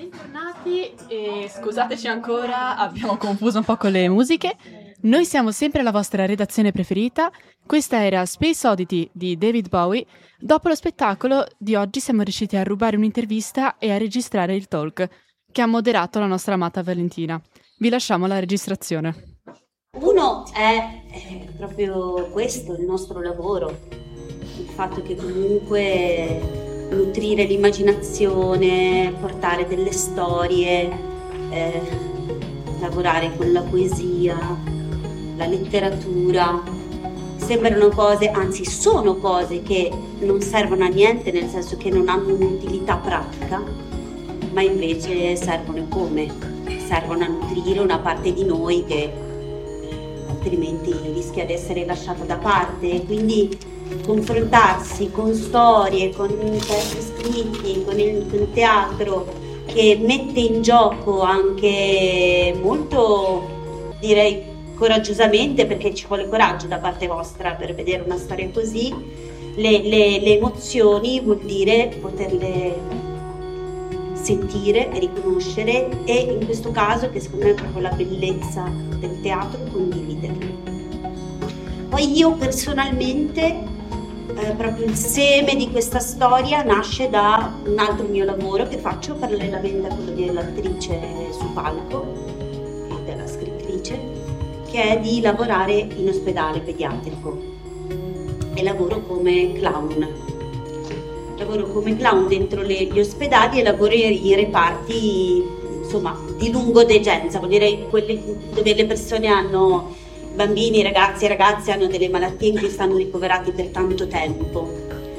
Bentornati e scusateci ancora, abbiamo confuso un po' con le musiche. Noi siamo sempre la vostra redazione preferita. Questa era Space Oddity di David Bowie. Dopo lo spettacolo di oggi siamo riusciti a rubare un'intervista e a registrare il talk che ha moderato la nostra amata Valentina. Vi lasciamo la registrazione. Uno è proprio questo, il nostro lavoro, il fatto che comunque nutrire l'immaginazione, portare delle storie, lavorare con la poesia, la letteratura, sembrano cose, anzi sono cose che non servono a niente, nel senso che non hanno un'utilità pratica, ma invece servono come? Servono a nutrire una parte di noi che altrimenti rischia di essere lasciata da parte. Quindi confrontarsi con storie, con testi scritti, con il teatro che mette in gioco anche molto, direi coraggiosamente, perché ci vuole coraggio da parte vostra per vedere una storia così, le emozioni, vuol dire poterle sentire e riconoscere, e in questo caso, che secondo me è proprio la bellezza del teatro, condividerle. Poi io personalmente proprio il seme di questa storia nasce da un altro mio lavoro che faccio parallelamente a quello dell'attrice su palco e della scrittrice, che è di lavorare in ospedale pediatrico, e lavoro come clown. Lavoro come clown dentro gli ospedali e lavoro in reparti, insomma, di lungodegenza, vuol dire quelli dove le persone hanno, bambini, ragazzi e ragazze hanno delle malattie in cui stanno ricoverati per tanto tempo.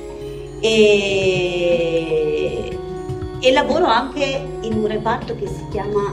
E lavoro anche in un reparto che si chiama,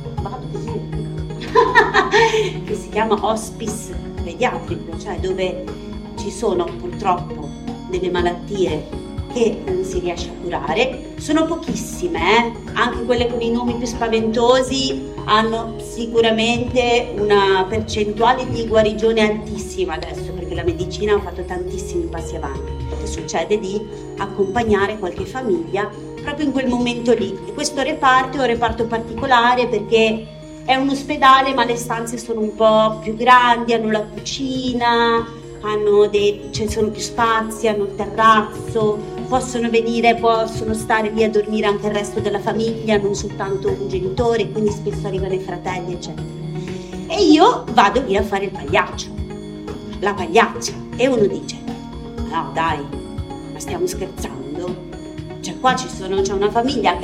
che si chiama hospice pediatrico, cioè dove ci sono purtroppo delle malattie che non si riesce a curare. Sono pochissime, anche quelle con i nomi più spaventosi hanno sicuramente una percentuale di guarigione altissima adesso, perché la medicina ha fatto tantissimi passi avanti. E succede di accompagnare qualche famiglia proprio in quel momento lì. E questo reparto è un reparto particolare perché è un ospedale, ma le stanze sono un po' più grandi, hanno la cucina, sono più spazi, hanno il terrazzo, possono stare lì a dormire anche il resto della famiglia, non soltanto un genitore, quindi spesso arrivano i fratelli, eccetera. E io vado lì a fare il pagliaccio, la pagliaccia, e uno dice: no dai, ma stiamo scherzando? Cioè qua c'è una famiglia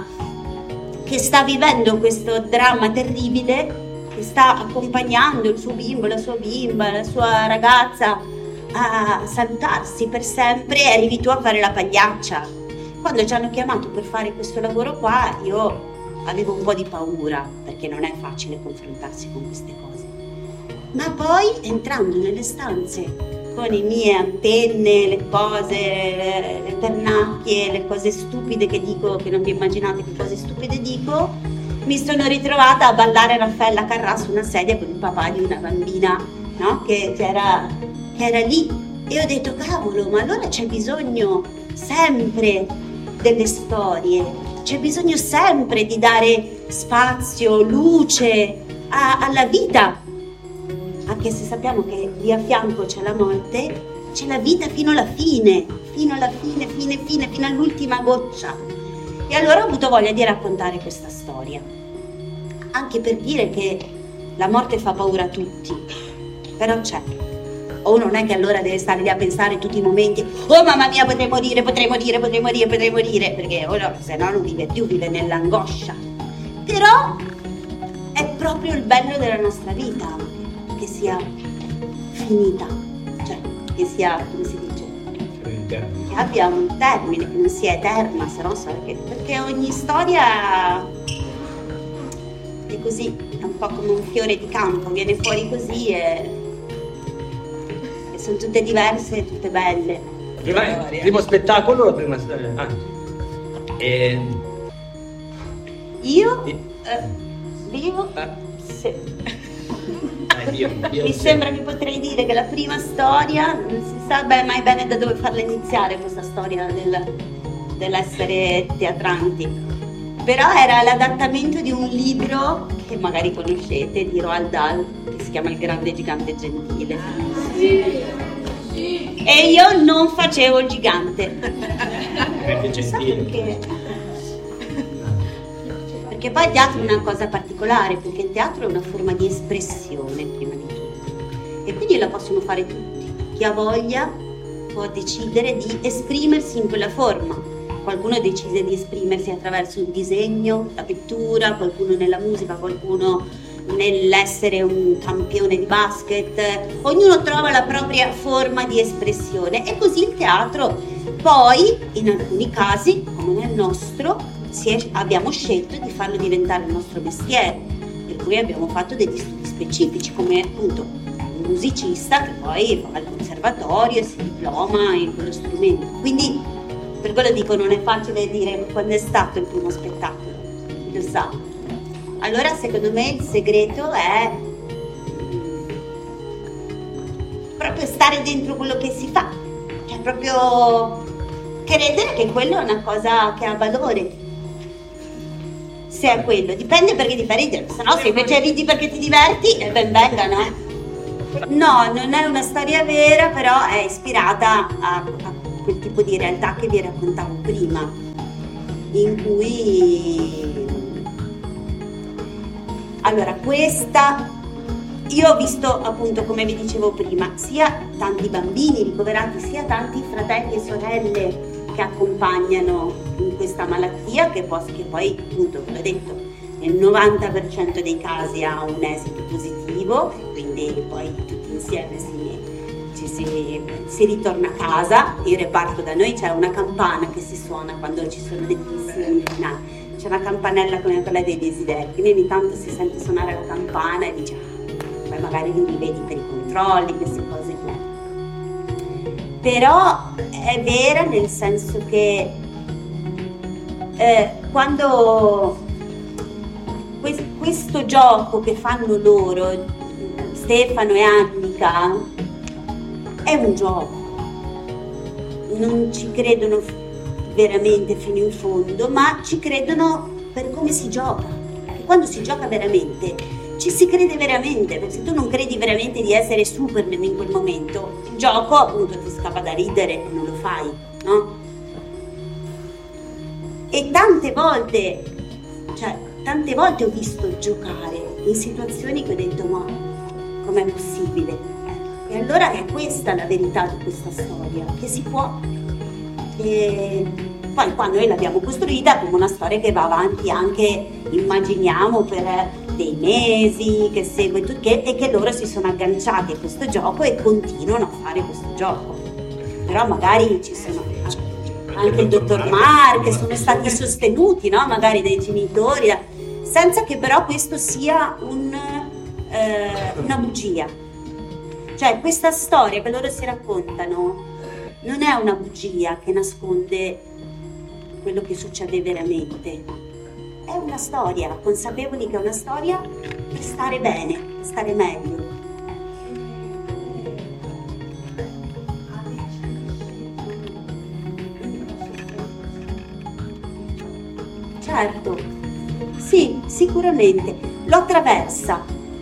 che sta vivendo questo dramma terribile, che sta accompagnando il suo bimbo, la sua bimba, la sua ragazza a salutarsi per sempre, e arrivi tu a fare la pagliaccia. Quando ci hanno chiamato per fare questo lavoro qua, io avevo un po' di paura, perché non è facile confrontarsi con queste cose. Ma poi, entrando nelle stanze con le mie antenne, le cose, le pernacchie, le cose stupide che dico, che non vi immaginate che cose stupide dico, mi sono ritrovata a ballare Raffaella Carrà su una sedia con il papà di una bambina, no? che era lì, e ho detto: cavolo, ma allora c'è bisogno sempre delle storie, c'è bisogno sempre di dare spazio, luce alla vita, anche se sappiamo che lì a fianco c'è la morte, c'è la vita fino alla fine, fino all'ultima goccia. E allora ho avuto voglia di raccontare questa storia, anche per dire che la morte fa paura a tutti, però c'è. O non è che allora deve stare lì a pensare tutti i momenti: oh mamma mia, potrei morire, perché ora se no non vive più, vive nell'angoscia. Però è proprio il bello della nostra vita, che sia finita, cioè che sia, come si dice, che abbia un termine, che non sia eterna, se no perché ogni storia è così, è un po' come un fiore di campo, viene fuori così e sono tutte diverse, tutte belle. Primo spettacolo o la prima storia? Io vivo? Sì. Mi sembra che potrei dire che la prima storia, non si sa mai bene da dove farla iniziare, questa storia dell'essere teatranti, Però era l'adattamento di un libro che magari conoscete, di Roald Dahl, che si chiama Il grande gigante gentile. E io non facevo il gigante. Perché gentile. Perché poi il teatro è una cosa particolare, perché il teatro è una forma di espressione, prima di tutto. E quindi la possono fare tutti. Chi ha voglia può decidere di esprimersi in quella forma. Qualcuno decide di esprimersi attraverso il disegno, la pittura, qualcuno nella musica, qualcuno nell'essere un campione di basket. Ognuno trova la propria forma di espressione e così il teatro poi, in alcuni casi, come nel nostro, abbiamo scelto di farlo diventare il nostro mestiere, per cui abbiamo fatto degli studi specifici, come appunto un musicista che poi va al conservatorio e si diploma in quello strumento. Quindi per quello dico, non è facile dire quando è stato il primo spettacolo, lo sa. Allora secondo me il segreto è proprio stare dentro quello che si fa, cioè proprio credere che quello è una cosa che ha valore. Se è quello, dipende perché ti fa ridere, se no se invece ridi perché ti diverti, ben venga, no? No, non è una storia vera, però è ispirata a quel tipo di realtà che vi raccontavo prima, in cui allora questa io ho visto appunto, come vi dicevo prima, sia tanti bambini ricoverati, sia tanti fratelli e sorelle che accompagnano in questa malattia che poi appunto, ve l'ho detto, nel 90% dei casi ha un esito positivo, quindi poi tutti insieme si ritorna a casa. Il reparto da noi c'è una campana che si suona quando ci sono le missioni finali, c'è una campanella come quella dei desideri, quindi ogni tanto si sente suonare la campana e dice poi magari li vedi per i controlli, queste cose qua. Però è vera nel senso che quando questo gioco che fanno loro, Stefano e Annika, è un gioco, non ci credono veramente fino in fondo, ma ci credono per come si gioca. E quando si gioca veramente, ci si crede veramente, perché se tu non credi veramente di essere Superman in quel momento, il gioco appunto ti scappa da ridere e non lo fai, no? E tante volte ho visto giocare in situazioni che ho detto ma com'è possibile? E allora è questa la verità di questa storia, che si può. E poi qua noi l'abbiamo costruita come una storia che va avanti anche, immaginiamo, per dei mesi, che segue e che loro si sono agganciati a questo gioco e continuano a fare questo gioco. Però magari ci sono anche il dottor Mark, che sono stati sostenuti, no? Magari dai genitori, senza che però questo sia una bugia. Cioè questa storia che loro si raccontano non è una bugia che nasconde quello che succede veramente. È una storia, consapevoli che è una storia per stare bene, per stare meglio. Certo, sì, sicuramente. Lo attraversa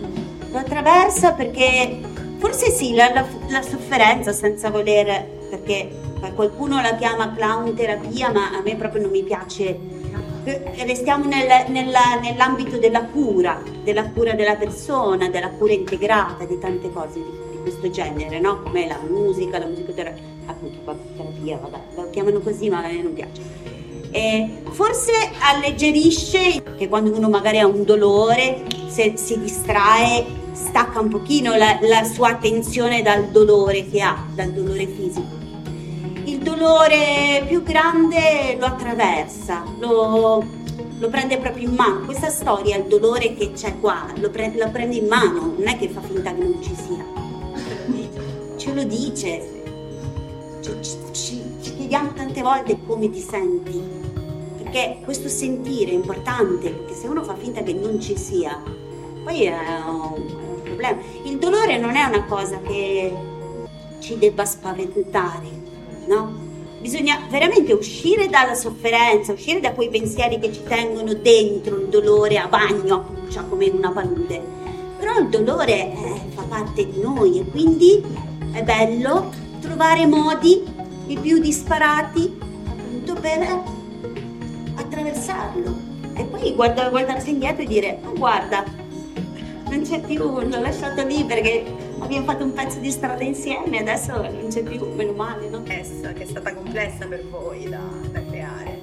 perché forse sì, la sofferenza senza voler, perché qualcuno la chiama clown terapia, ma a me proprio non mi piace. Restiamo nell'ambito della cura della persona, della cura integrata, di tante cose di questo genere, no? Come la musicoterapia, appunto, terapia, vabbè, lo chiamano così, ma a me non piace. E forse alleggerisce che quando uno magari ha un dolore, se si distrae, stacca un pochino la sua attenzione dal dolore che ha, dal dolore fisico. Il dolore più grande lo attraversa, lo prende proprio in mano. Questa storia, il dolore che c'è qua, lo prende in mano, non è che fa finta che non ci sia. Ce lo dice. Ci chiediamo tante volte come ti senti, perché questo sentire è importante, perché se uno fa finta che non ci sia, poi è un problema. Il dolore non è una cosa che ci debba spaventare, no? bisogna veramente uscire dalla sofferenza, uscire da quei pensieri che ci tengono dentro il dolore a bagno, cioè come in una palude. Però il dolore fa parte di noi e quindi è bello trovare modi i più disparati appunto per attraversarlo. E poi guardarsi indietro e dire: oh, guarda, non c'è più, l'ho lasciato lì perché abbiamo fatto un pezzo di strada insieme, adesso non c'è più, meno male, no? Che è stata complessa per voi da creare.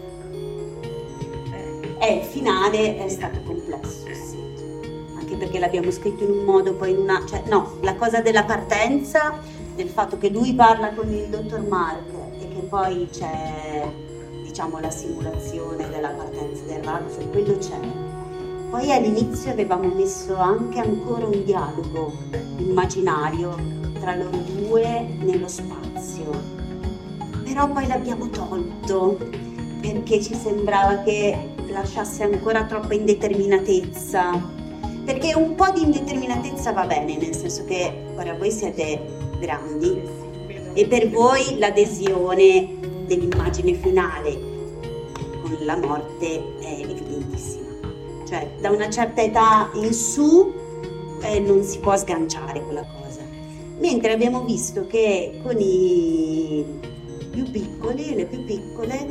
Il finale è stato complesso, sì. Anche perché l'abbiamo scritto in un modo, poi in una... Cioè, no, la cosa della partenza, del fatto che lui parla con il dottor Mark e che poi c'è, diciamo, la simulazione della partenza del razzo, quello c'è. Poi all'inizio avevamo messo anche ancora un dialogo immaginario tra loro due nello spazio, però poi l'abbiamo tolto perché ci sembrava che lasciasse ancora troppa indeterminatezza, perché un po' di indeterminatezza va bene, nel senso che ora voi siete grandi e per voi l'adesione dell'immagine finale con la morte è evidentissima. Cioè, da una certa età in su non si può sganciare quella cosa. Mentre abbiamo visto che con i più piccoli, le più piccole,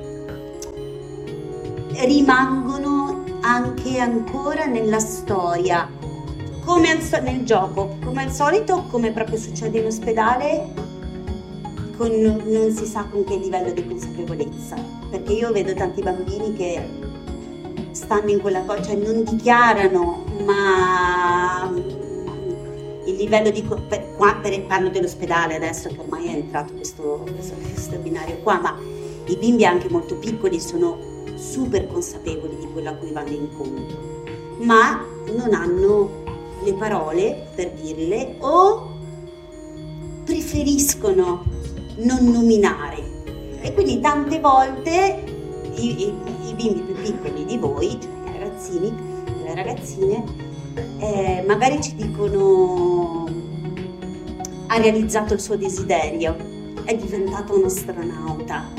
rimangono anche ancora nella storia, come nel gioco, come al solito, come proprio succede in ospedale, non si sa con che livello di consapevolezza. Perché io vedo tanti bambini che stanno in quella cosa, cioè non dichiarano, ma il livello di... parlo dell'ospedale adesso che ormai è entrato questo binario qua, ma i bimbi anche molto piccoli sono super consapevoli di quello a cui vanno incontro, ma non hanno le parole per dirle o preferiscono non nominare. E quindi tante volte i bimbi più piccoli di voi, cioè i ragazzini, le ragazzine, magari ci dicono: ha realizzato il suo desiderio, è diventato un astronauta,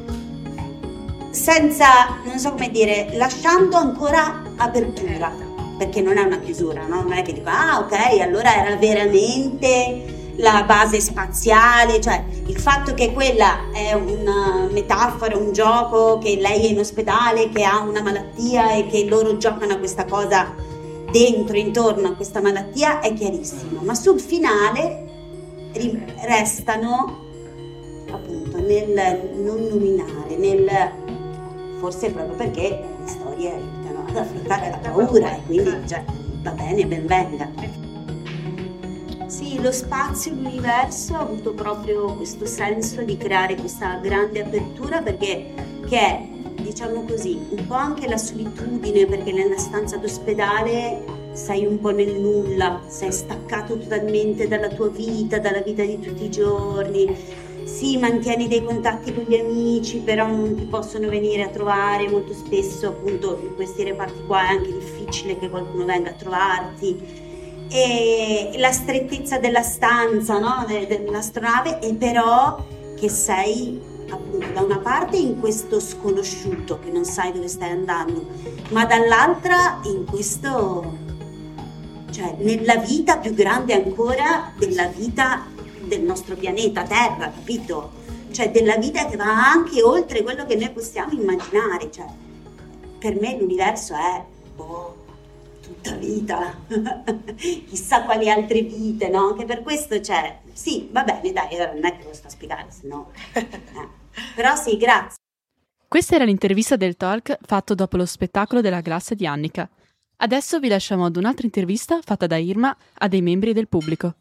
senza, non so come dire, lasciando ancora apertura, perché non è una chiusura, no? Non è che dico: ah, ok, allora era veramente la base spaziale, cioè il fatto che quella è una metafora, un gioco, che lei è in ospedale, che ha una malattia e che loro giocano a questa cosa dentro, intorno a questa malattia, è chiarissimo, ma sul finale restano appunto nel non nominare, forse proprio perché le storie aiutano ad affrontare la paura e quindi cioè, va bene, ben venga. Sì, lo spazio, l'universo ha avuto proprio questo senso di creare questa grande apertura, perché che è, diciamo così, un po' anche la solitudine, perché nella stanza d'ospedale sei un po' nel nulla, sei staccato totalmente dalla tua vita, dalla vita di tutti i giorni. Sì, mantieni dei contatti con gli amici, però non ti possono venire a trovare, molto spesso appunto in questi reparti qua è anche difficile che qualcuno venga a trovarti. E la strettezza della stanza, no? Dell'astronave, e però che sei appunto da una parte in questo sconosciuto che non sai dove stai andando, ma dall'altra in questo, cioè nella vita più grande ancora della vita del nostro pianeta Terra, capito? Cioè della vita che va anche oltre quello che noi possiamo immaginare. Cioè per me l'universo è tutta vita, chissà quali altre vite, no? Anche per questo c'è, sì, va bene, dai, non è che lo sto a spiegare, sennò... Però sì, grazie. Questa era l'intervista del talk fatto dopo lo spettacolo della classe di Annika. Adesso vi lasciamo ad un'altra intervista fatta da Irma a dei membri del pubblico.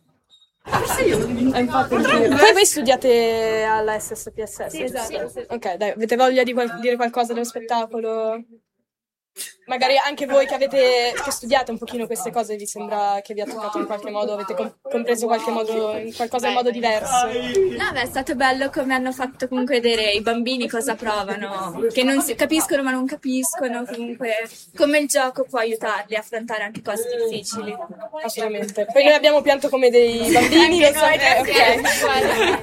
Poi voi studiate alla SSPSS? Sì, esatto. Sì. Ok, dai, avete voglia di dire qualcosa dello spettacolo? Magari anche voi che studiate un pochino queste cose, vi sembra che vi ha toccato in qualche modo, avete compreso qualcosa in modo diverso? No, beh, è stato bello come hanno fatto comunque vedere i bambini cosa provano, che non si capiscono ma non capiscono, comunque come il gioco può aiutarli a affrontare anche cose difficili. Assolutamente. Poi noi abbiamo pianto come dei bambini, lo so. Ok.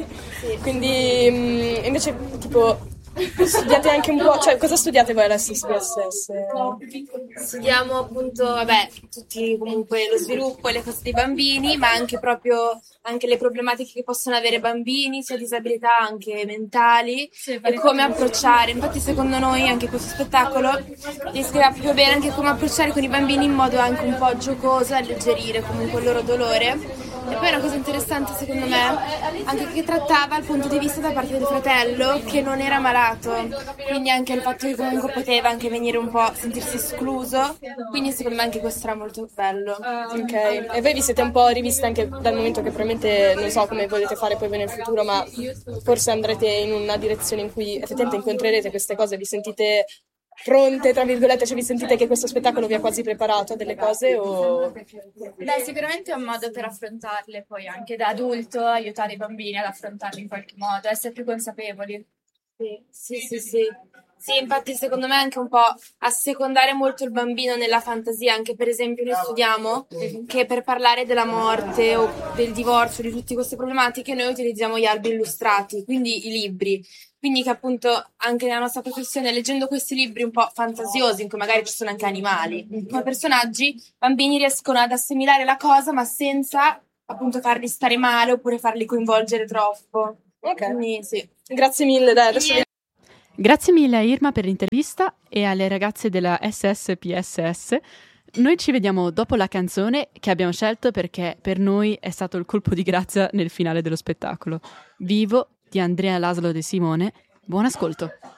Quindi invece tipo studiate anche un po', cioè cosa studiate voi all'SSPSS? Studiamo appunto, vabbè, tutti comunque lo sviluppo e le cose dei bambini, ma anche proprio anche le problematiche che possono avere i bambini, sia disabilità anche mentali, e come approcciare. Infatti secondo noi anche questo spettacolo descrive proprio bene anche come approcciare con i bambini in modo anche un po' giocoso, alleggerire comunque il loro dolore. E poi una cosa interessante secondo me, anche che trattava il punto di vista da parte del fratello che non era malato, quindi anche il fatto che comunque poteva anche venire un po' sentirsi escluso, quindi secondo me anche questo era molto bello. Ok, e voi vi siete un po' riviste anche dal momento che probabilmente non so come volete fare poi nel futuro, ma forse andrete in una direzione in cui effettivamente incontrerete queste cose, vi sentite pronte, tra virgolette, cioè vi sentite che questo spettacolo vi ha quasi preparato a delle cose o... Beh, sicuramente è un modo per affrontarle, poi anche da adulto aiutare i bambini ad affrontarle in qualche modo, essere più consapevoli. Sì. Sì, infatti secondo me anche un po' assecondare molto il bambino nella fantasia, anche per esempio noi studiamo che per parlare della morte o del divorzio, di tutte queste problematiche, noi utilizziamo gli albi illustrati, quindi i libri. Quindi che appunto anche nella nostra professione, leggendo questi libri un po' fantasiosi, in cui magari ci sono anche animali, come personaggi, i bambini riescono ad assimilare la cosa, ma senza appunto farli stare male oppure farli coinvolgere troppo. Ok, Quindi sì. grazie mille, dai, adesso Grazie mille a Irma per l'intervista e alle ragazze della SSPSS. Noi ci vediamo dopo la canzone che abbiamo scelto perché per noi è stato il colpo di grazia nel finale dello spettacolo. Vivo di Andrea Laszlo De Simone. Buon ascolto.